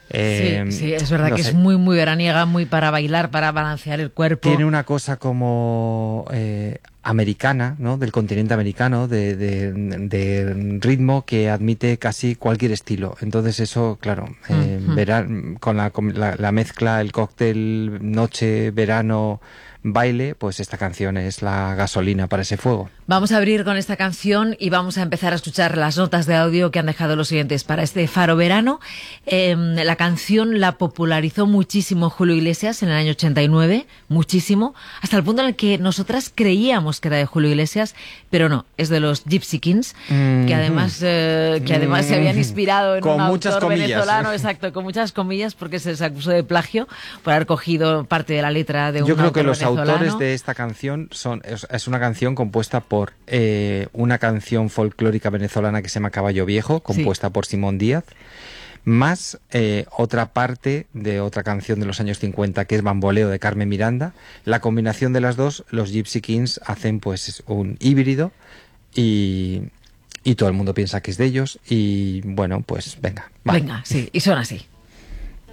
Sí, es verdad no que sé. es muy, muy veraniega, muy para bailar, para balancear el cuerpo. Tiene una cosa como americana, ¿no? Del continente americano, de ritmo que admite casi cualquier estilo. Entonces eso, claro, con la mezcla, el cóctel noche, verano, baile, pues esta canción es la gasolina para ese fuego. Vamos a abrir con esta canción y vamos a empezar a escuchar las notas de audio que han dejado los oyentes para este Faro Verano. La canción la popularizó muchísimo Julio Iglesias en el año 89, muchísimo, hasta el punto en el que nosotras creíamos que era de Julio Iglesias, pero no, es de los Gypsy Kings, que además se habían inspirado en con un muchas autor comillas. venezolano, exacto, con muchas comillas, porque se les acusó de plagio por haber cogido parte de la letra de un Yo creo autor que los venezolano. autores de esta canción es una canción compuesta por una canción folclórica venezolana que se llama Caballo Viejo, compuesta por Simón Díaz, más otra parte de otra canción de los años 50 que es Bamboleo de Carmen Miranda. La combinación de las dos, los Gypsy Kings hacen pues un híbrido y todo el mundo piensa que es de ellos y bueno, pues venga. Venga, sí, y son así.